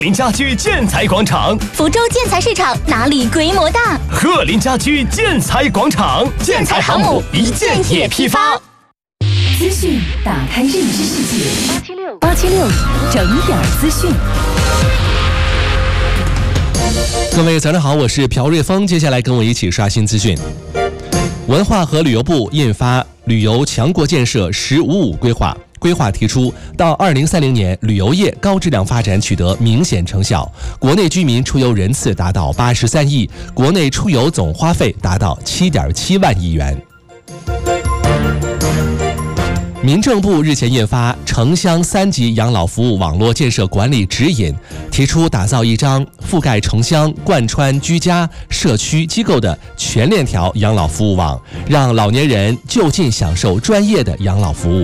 林家居建材广场， 福州建材市场哪里规模大？ 鹤林家居建材广场， 建材航母一件也批发。 资讯打开认知世界，876整点资讯。 各位早上好，我是朴瑞峰，接下来跟我一起刷新资讯。文化和旅游部印发旅游强国建设“15+5”规划。规划提出，到2030年，旅游业高质量发展取得明显成效，国内居民出游人次达到83亿，国内出游总花费达到7.7万亿元。民政部日前印发城乡3级养老服务网络建设管理指引，提出打造一张覆盖城乡、贯穿居家、社区机构的全链条养老服务网，让老年人就近享受专业的养老服务。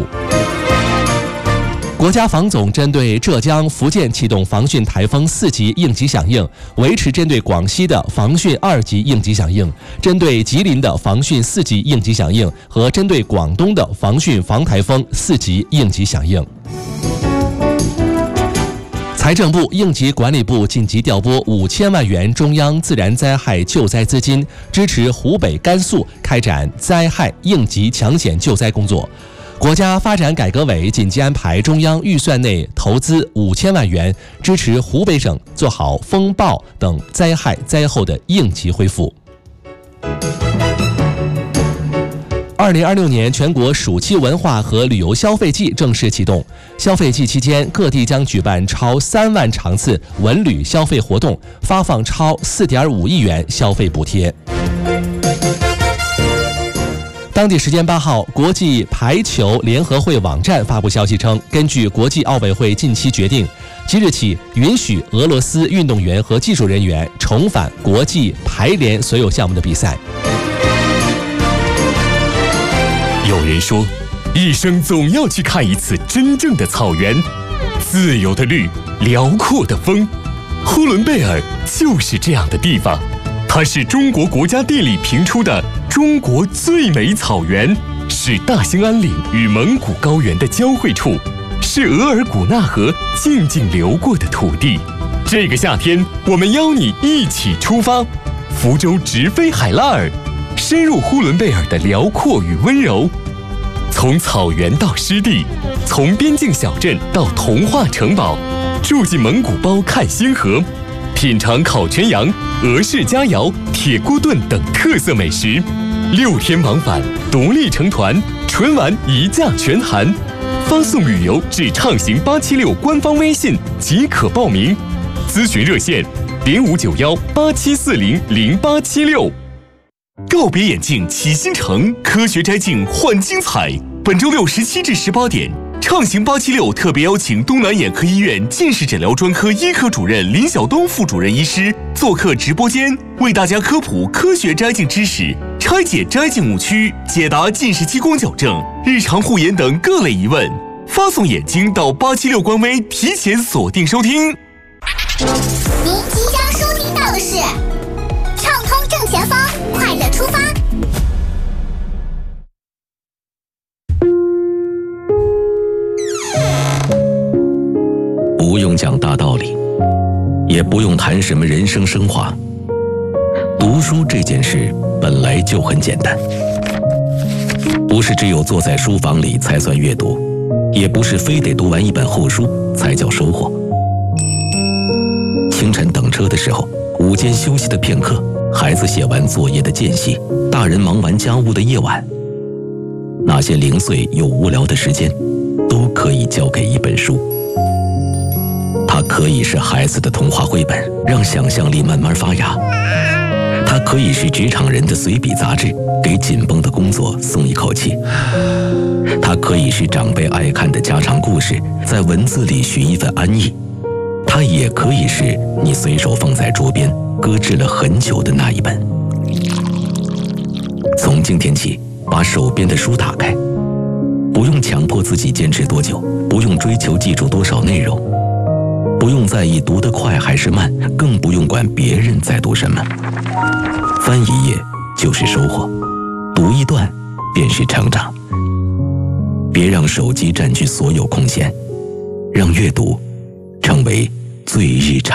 国家防总针对浙江、福建启动防汛台风4级应急响应，维持针对广西的防汛2级应急响应，针对吉林的防汛4级应急响应和针对广东的防汛防台风4级应急响应。财政部、应急管理部紧急调拨5000万元中央自然灾害救灾资金，支持湖北、甘肃开展灾害应急抢险救灾工作。国家发展改革委紧急安排中央预算内投资5000万元，支持湖北省做好风暴等灾害灾后的应急恢复。2026年全国暑期文化和旅游消费季正式启动。消费季期间，各地将举办超3万场次文旅消费活动，发放超4.5亿元消费补贴。当地时间8号，国际排球联合会网站发布消息称，根据国际奥委会近期决定，即日起允许俄罗斯运动员和技术人员重返国际排联所有项目的比赛。 有人说，一生总要去看一次真正的草原，自由的绿，辽阔的风。呼伦贝尔就是这样的地方，它是中国国家地理评出的中国最美草原，是大兴安岭与蒙古高原的交汇处，是额尔古纳河静静流过的土地。这个夏天，我们邀你一起出发，福州直飞海拉尔，深入呼伦贝尔的辽阔与温柔。从草原到湿地，从边境小镇到童话城堡，住进蒙古包看星河，品尝烤全羊、俄式佳肴、铁锅炖等特色美食，6天往返，独立成团，纯玩一价全含。发送旅游至畅行876官方微信即可报名，咨询热线059187400876。告别眼镜起新城，科学摘镜换精彩。本周6、17至18点，畅行876特别邀请东南眼科医院近视诊疗专科医科主任林晓东副主任医师做客直播间，为大家科普科学摘镜知识，拆解摘镜误区，解答近视激光矫正、日常护眼等各类疑问。发送眼睛到876官微，提前锁定收听。 您即将收听到的是畅通正前方，快乐出发。 不用讲大道理，也不用谈什么人生升华。读书这件事本来就很简单，不是只有坐在书房里才算阅读，也不是非得读完一本厚书才叫收获。清晨等车的时候，午间休息的片刻，孩子写完作业的间隙，大人忙完家务的夜晚，那些零碎又无聊的时间，都可以交给一本书。它可以是孩子的童话绘本，让想象力慢慢发芽；它可以是职场人的随笔杂志，给紧绷的工作松一口气；它可以是长辈爱看的家常故事，在文字里寻一份安逸；它也可以是你随手放在桌边搁置了很久的那一本。从今天起，把手边的书打开，不用强迫自己坚持多久，不用追求记住多少内容，不用在意读得快还是慢，更不用管别人在读什么。翻一页就是收获，读一段便是成长。别让手机占据所有空闲，让阅读成为最日常。